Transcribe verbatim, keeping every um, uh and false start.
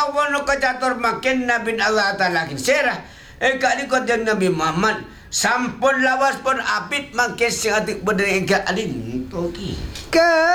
wano kacatur makin Nabi Allah Ta'ala serah. Eka likot yang Nabi Muhammad. Sampun lawas pun apit makin sing atik berdiri eka alin. Toki. Ke